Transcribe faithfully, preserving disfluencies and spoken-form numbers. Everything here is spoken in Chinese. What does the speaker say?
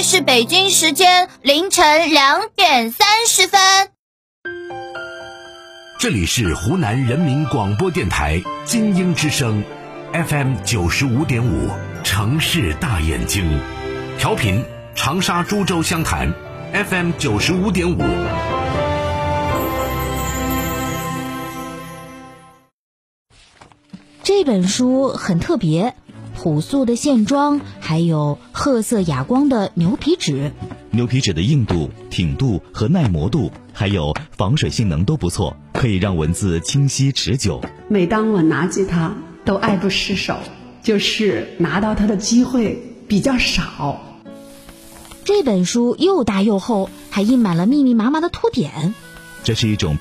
是北京时间凌晨两点三十分。 这里是湖南人民广播电台精英之声 F M 九十五点五，城市大眼睛，调频长沙株洲湘潭 F M 九十五点五。 这本书很特别，朴素的线装，还有褐色哑光的牛皮纸。 牛皮纸的硬度、挺度和耐磨度，还有防水性能都不错，可以让文字清晰持久。 每当我拿起它，都爱不释手，就是拿到它的机会比较少。 这本书又大又厚，还印满了密密麻麻的凸点。 这是一种